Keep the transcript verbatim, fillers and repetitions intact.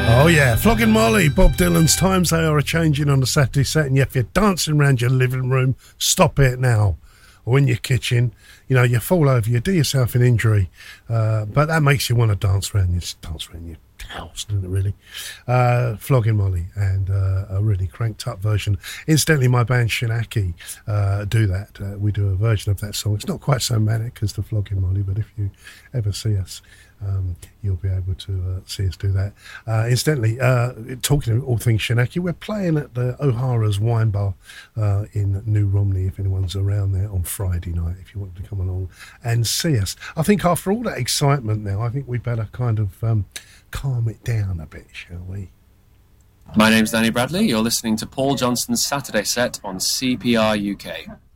Oh yeah, Flogging Molly, Bob Dylan's Times They Are A-Changing on the Saturday set, and yeah, if you're dancing around your living room, stop it now. Or in your kitchen, you know, you fall over, you do yourself an injury, uh, but that makes you want to dance around, you just dance around your house, doesn't it really? Uh, Flogging Molly, and uh, a really cranked up version. Incidentally, my band Shinaki uh, do that. Uh, we do a version of that song. It's not quite so manic as the Flogging Molly, but if you ever see us, Um, you'll be able to uh, see us do that. Uh, incidentally, uh, talking of all things Shinaki, we're playing at the O'Hara's Wine Bar uh, in New Romney, if anyone's around there on Friday night, if you want to come along and see us. I think after all that excitement now, I think we better kind of um, calm it down a bit, shall we? My name's Danny Bradley. You're listening to Paul Johnson's Saturday set on C P R U K.